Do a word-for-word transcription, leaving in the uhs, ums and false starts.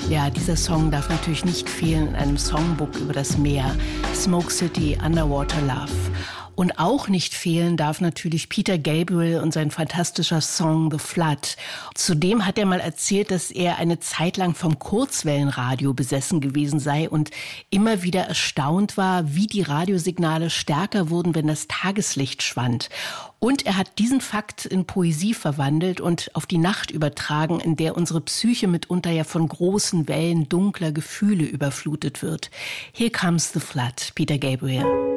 Ja, dieser Song darf natürlich nicht fehlen in einem Songbook über das Meer. Smoke City, Underwater Love. Und auch nicht fehlen darf natürlich Peter Gabriel und sein fantastischer Song The Flood. Zudem hat er mal erzählt, dass er eine Zeit lang vom Kurzwellenradio besessen gewesen sei und immer wieder erstaunt war, wie die Radiosignale stärker wurden, wenn das Tageslicht schwand. Und er hat diesen Fakt in Poesie verwandelt und auf die Nacht übertragen, in der unsere Psyche mitunter ja von großen Wellen dunkler Gefühle überflutet wird. Here comes the flood, Peter Gabriel.